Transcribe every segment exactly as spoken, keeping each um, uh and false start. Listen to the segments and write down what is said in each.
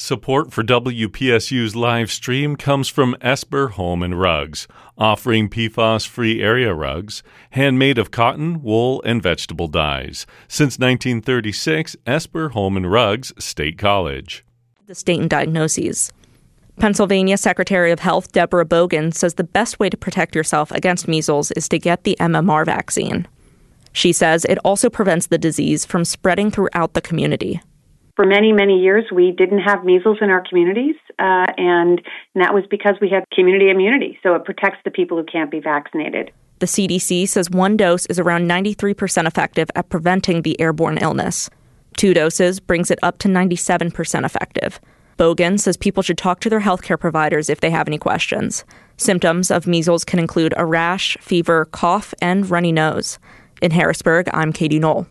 Support for W P S U's live stream comes from Esper Home and Rugs, offering P FAS-free area rugs, handmade of cotton, wool, and vegetable dyes. Since nineteen thirty-six, Esper Home and Rugs, State College. The state and diagnoses. Pennsylvania Secretary of Health Deborah Bogan says the best way to protect yourself against measles is to get the M M R vaccine. She says it also prevents the disease from spreading throughout the community. For many, many years, we didn't have measles in our communities, uh, and that was because we had community immunity, so it protects the people who can't be vaccinated. The C D C says one dose is around ninety-three percent effective at preventing the airborne illness. Two doses brings it up to ninety-seven percent effective. Bogan says people should talk to their healthcare providers if they have any questions. Symptoms of measles can include a rash, fever, cough, and runny nose. In Harrisburg, I'm Katie Knoll.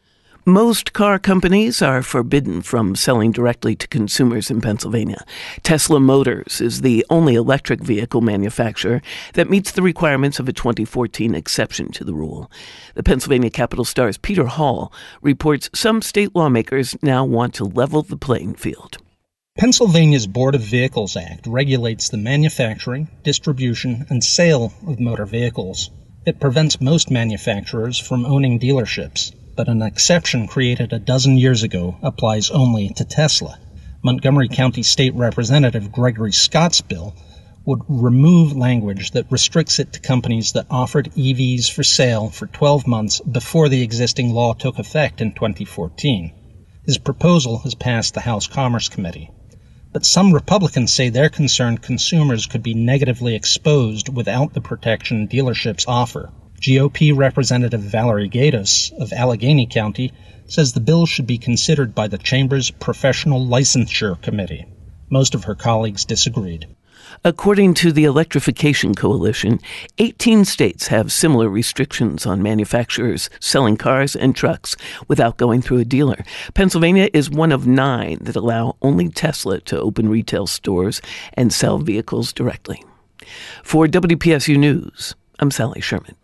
Most car companies are forbidden from selling directly to consumers in Pennsylvania. Tesla Motors is the only electric vehicle manufacturer that meets the requirements of a twenty fourteen exception to the rule. The Pennsylvania Capital Star's Peter Hall reports some state lawmakers now want to level the playing field. Pennsylvania's Board of Vehicles Act regulates the manufacturing, distribution, and sale of motor vehicles. It prevents most manufacturers from owning dealerships, but an exception created a dozen years ago applies only to Tesla. Montgomery County State Representative Gregory Scott's bill would remove language that restricts it to companies that offered E Vs for sale for twelve months before the existing law took effect in twenty fourteen. His proposal has passed the House Commerce Committee. But some Republicans say they're concerned consumers could be negatively exposed without the protection dealerships offer. G O P Representative Valerie Gatos of Allegheny County says the bill should be considered by the Chamber's Professional Licensure Committee. Most of her colleagues disagreed. According to the Electrification Coalition, eighteen states have similar restrictions on manufacturers selling cars and trucks without going through a dealer. Pennsylvania is one of nine that allow only Tesla to open retail stores and sell vehicles directly. For W P S U News, I'm Sally Sherman.